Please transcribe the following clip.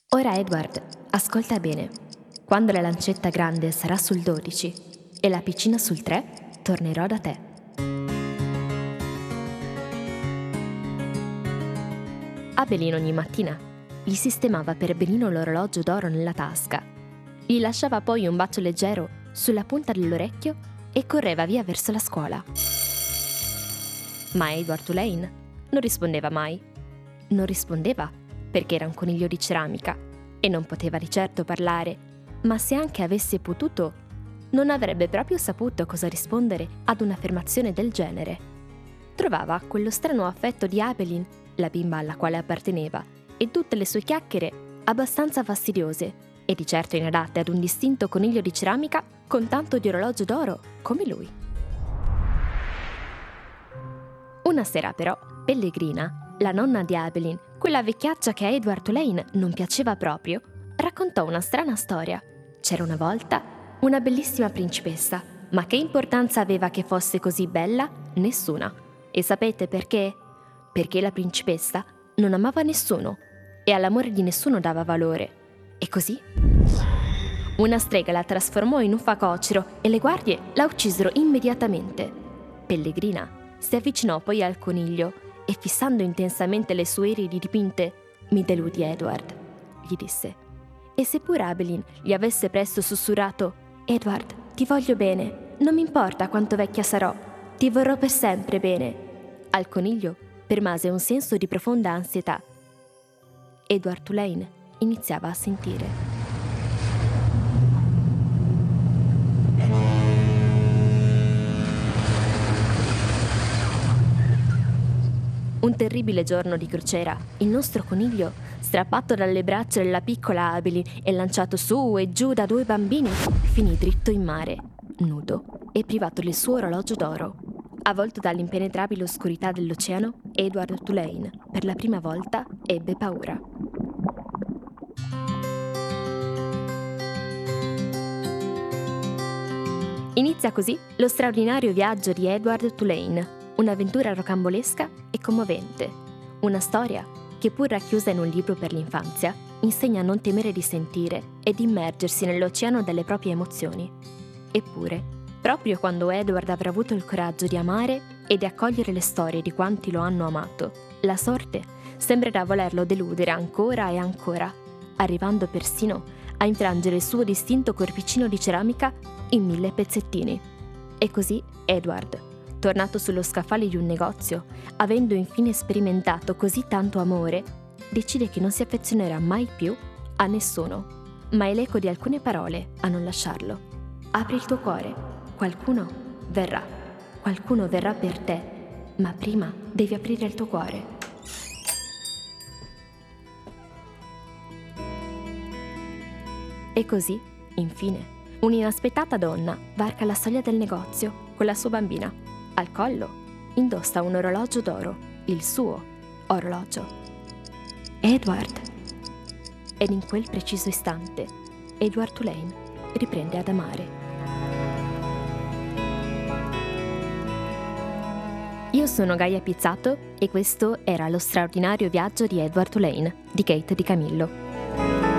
Ora Edward, ascolta bene. Quando la lancetta grande sarà sul 12 e la piccina sul 3, tornerò da te. Abelin ogni mattina gli sistemava per benino l'orologio d'oro nella tasca, gli lasciava poi un bacio leggero sulla punta dell'orecchio e correva via verso la scuola. Ma Edward Tulane non rispondeva mai. Non rispondeva perché era un coniglio di ceramica e non poteva di certo parlare, ma se anche avesse potuto, non avrebbe proprio saputo cosa rispondere ad un'affermazione del genere. Trovava quello strano affetto di Abelin, la bimba alla quale apparteneva, e tutte le sue chiacchiere abbastanza fastidiose e di certo inadatte ad un distinto coniglio di ceramica con tanto di orologio d'oro come lui. Una sera però, Pellegrina, la nonna di Abelin, quella vecchiaccia che a Edward Tulane non piaceva proprio, raccontò una strana storia. C'era una volta una bellissima principessa, ma che importanza aveva che fosse così bella? Nessuna. E sapete perché? Perché la principessa non amava nessuno e all'amore di nessuno dava valore. E così? Una strega la trasformò in un facocero e le guardie la uccisero immediatamente. Pellegrina si avvicinò poi al coniglio e fissando intensamente le sue iridi dipinte, «Mi deludi, Edward», gli disse. E seppur Abelin gli avesse presto sussurrato «Edward, ti voglio bene, non mi importa quanto vecchia sarò, ti vorrò per sempre bene», al coniglio permase un senso di profonda ansietà. Edward Tulane iniziava a sentire. Un terribile giorno di crociera, il nostro coniglio, strappato dalle braccia della piccola Abelin e lanciato su e giù da due bambini, finì dritto in mare, nudo e privato del suo orologio d'oro. Avvolto dall'impenetrabile oscurità dell'oceano, Edward Tulane, per la prima volta, ebbe paura. Inizia così lo straordinario viaggio di Edward Tulane, un'avventura rocambolesca e commovente, una storia che pur racchiusa in un libro per l'infanzia, insegna a non temere di sentire e di immergersi nell'oceano delle proprie emozioni. Eppure, proprio quando Edward avrà avuto il coraggio di amare e di accogliere le storie di quanti lo hanno amato, la sorte sembrerà volerlo deludere ancora e ancora, arrivando persino a infrangere il suo distinto corpicino di ceramica in 1000 pezzettini. E così Edward, tornato sullo scaffale di un negozio, avendo infine sperimentato così tanto amore, decide che non si affezionerà mai più a nessuno, ma è l'eco di alcune parole a non lasciarlo. Apri il tuo cuore, qualcuno verrà per te, ma prima devi aprire il tuo cuore. E così, infine, un'inaspettata donna varca la soglia del negozio con la sua bambina. Al collo indossa un orologio d'oro, il suo orologio. Edward! Ed in quel preciso istante, Edward Tulane riprende ad amare. Io sono Gaia Pizzato e questo era Lo straordinario viaggio di Edward Tulane di Kate Di Camillo.